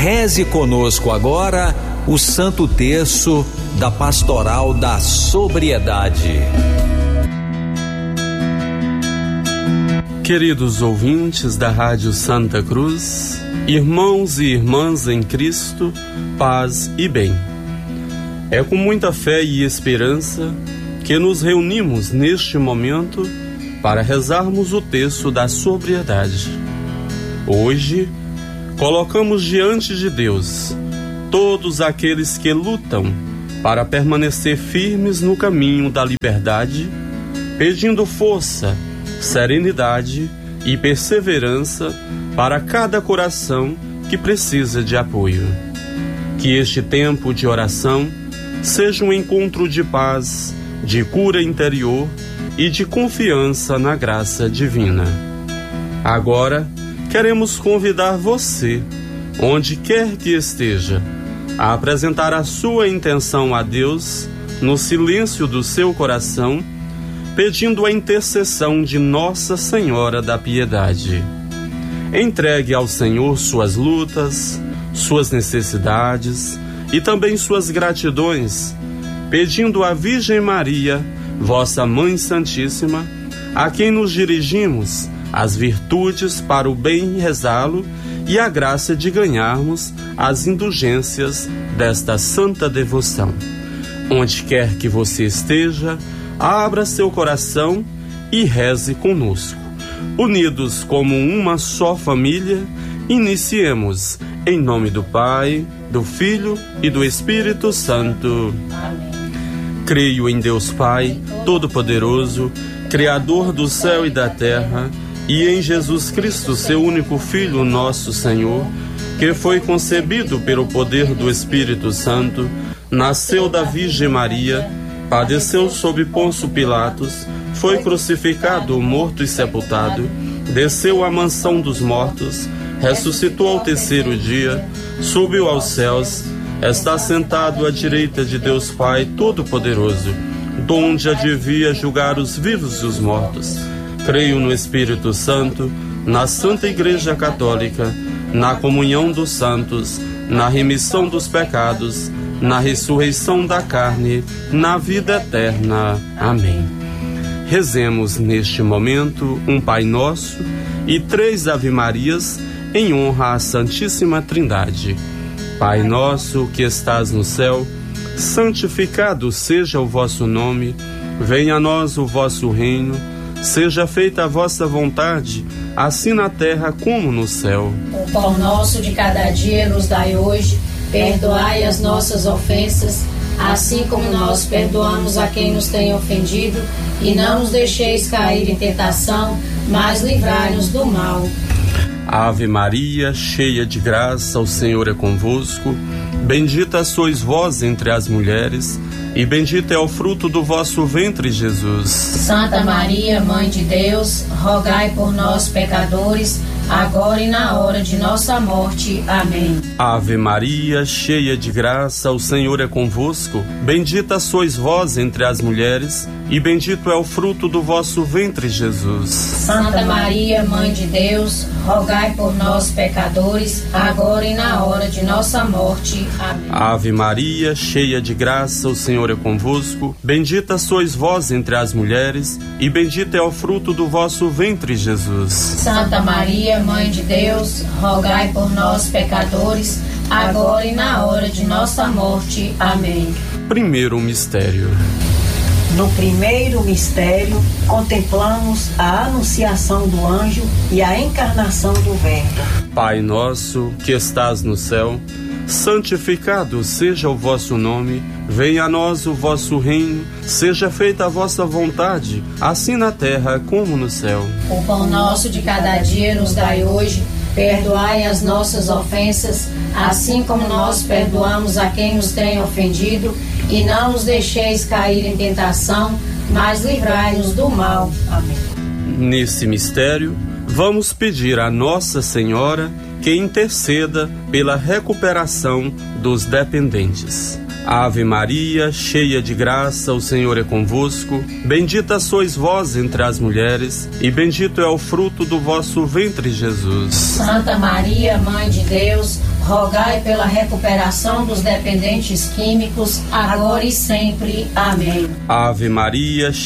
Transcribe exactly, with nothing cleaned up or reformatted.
Reze conosco agora o Santo Terço da Pastoral da Sobriedade. Queridos ouvintes da Rádio Santa Cruz, irmãos e irmãs em Cristo, paz e bem. É com muita fé e esperança que nos reunimos neste momento para rezarmos o terço da sobriedade. Hoje, colocamos diante de Deus todos aqueles que lutam para permanecer firmes no caminho da liberdade, pedindo força, serenidade e perseverança para cada coração que precisa de apoio. Que este tempo de oração seja um encontro de paz, de cura interior e de confiança na graça divina. Agora, queremos convidar você, onde quer que esteja, a apresentar a sua intenção a Deus no silêncio do seu coração, pedindo a intercessão de Nossa Senhora da Piedade. Entregue ao Senhor suas lutas, suas necessidades e também suas gratidões, pedindo à Virgem Maria, vossa Mãe Santíssima, a quem nos dirigimos as virtudes para o bem rezá-lo e a graça de ganharmos as indulgências desta santa devoção. Onde quer que você esteja, abra seu coração e reze conosco. Unidos como uma só família, iniciemos em nome do Pai, do Filho e do Espírito Santo. Amém. Creio em Deus Pai, Todo-Poderoso, Criador do céu e da terra, e em Jesus Cristo, seu único Filho, nosso Senhor, que foi concebido pelo poder do Espírito Santo, nasceu da Virgem Maria, padeceu sob Pôncio Pilatos, foi crucificado, morto e sepultado, desceu à mansão dos mortos, ressuscitou ao terceiro dia, subiu aos céus, está sentado à direita de Deus Pai Todo-Poderoso, donde há de vir julgar os vivos e os mortos. Creio no Espírito Santo, na Santa Igreja Católica, na comunhão dos santos, na remissão dos pecados, na ressurreição da carne, na vida eterna. Amém. Rezemos neste momento um Pai Nosso e três Ave-Marias em honra à Santíssima Trindade. Pai nosso que estás no céu, santificado seja o vosso nome, venha a nós o vosso reino, seja feita a vossa vontade, assim na terra como no céu. O pão nosso de cada dia nos dai hoje, perdoai as nossas ofensas, assim como nós perdoamos a quem nos tem ofendido, e não nos deixeis cair em tentação, mas livrai-nos do mal. Ave Maria, cheia de graça, o Senhor é convosco. Bendita sois vós entre as mulheres, e bendito é o fruto do vosso ventre, Jesus. Santa Maria, Mãe de Deus, rogai por nós, pecadores, agora e na hora de nossa morte. Amém. Ave Maria, cheia de graça, o Senhor é convosco. Bendita sois vós entre as mulheres, e bendito é o fruto do vosso ventre, Jesus. Santa Maria, Mãe de Deus, rogai por nós, pecadores, agora e na hora de nossa morte. Amém. Ave Maria, cheia de graça, o Senhor é convosco. Bendita sois vós entre as mulheres, e bendito é o fruto do vosso ventre, Jesus. Santa Maria, Mãe de Deus, rogai por nós, pecadores, agora e na hora de nossa morte. Amém. Primeiro mistério. No primeiro mistério, contemplamos a anunciação do anjo e a encarnação do Verbo. Pai nosso, que estás no céu, santificado seja o vosso nome, venha a nós o vosso reino, seja feita a vossa vontade, assim na terra como no céu. O pão nosso de cada dia nos dai hoje, perdoai as nossas ofensas, assim como nós perdoamos a quem nos tem ofendido, e não nos deixeis cair em tentação, mas livrai-nos do mal. Amém. Nesse mistério, vamos pedir a Nossa Senhora que interceda pela recuperação dos dependentes. Ave Maria, cheia de graça, o Senhor é convosco. Bendita sois vós entre as mulheres, e bendito é o fruto do vosso ventre, Jesus. Santa Maria, Mãe de Deus, rogai pela recuperação dos dependentes químicos, agora e sempre. Amém. Ave Maria,